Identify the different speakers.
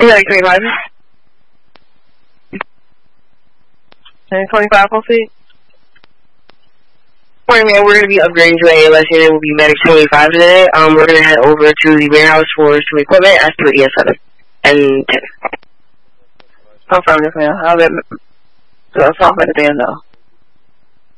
Speaker 1: like 25? 25 full feet? Morning, man. We're going to be upgrading to an ALS unit. We'll be Medic 25 today. We're going to head over to the warehouse for some equipment as per ES7 and 10. Confirm this, man. I'll let off at the end, though.